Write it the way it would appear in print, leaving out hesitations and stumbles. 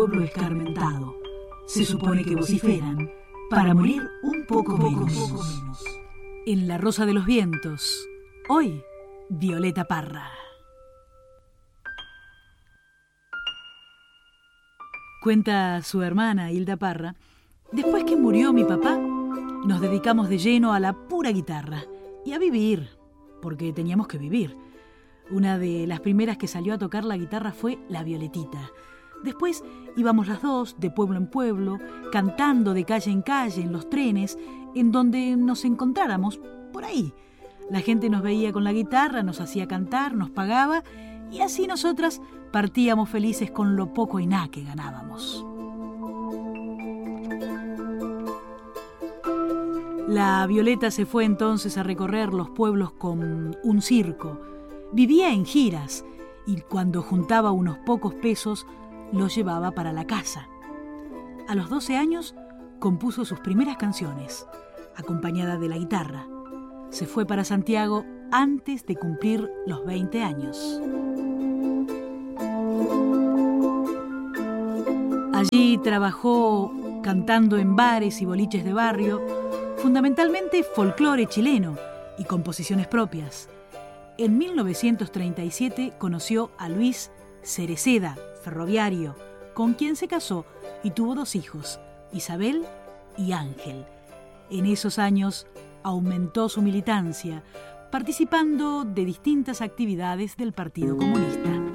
pueblo escarmentado. Se supone que vociferan para morir un poco menos. En La Rosa de los Vientos, hoy, Violeta Parra. Cuenta su hermana Hilda Parra: después que murió mi papá, nos dedicamos de lleno a la pura guitarra y a vivir, porque teníamos que vivir. Una de las primeras que salió a tocar la guitarra fue la Violetita. Después íbamos las dos, de pueblo en pueblo, cantando de calle en calle, en los trenes, en donde nos encontráramos, por ahí. La gente nos veía con la guitarra, nos hacía cantar, nos pagaba, y así nosotras partíamos felices con lo poco y nada que ganábamos. La Violeta se fue entonces a recorrer los pueblos con un circo. Vivía en giras y cuando juntaba unos pocos pesos los llevaba para la casa. A los 12 años compuso sus primeras canciones, acompañada de la guitarra. Se fue para Santiago antes de cumplir los 20 años. Allí trabajó cantando en bares y boliches de barrio, fundamentalmente folclore chileno y composiciones propias. En 1937 conoció a Luis Cereceda, ferroviario, con quien se casó y tuvo 2 hijos, Isabel y Ángel. En esos años aumentó su militancia, participando de distintas actividades del Partido Comunista.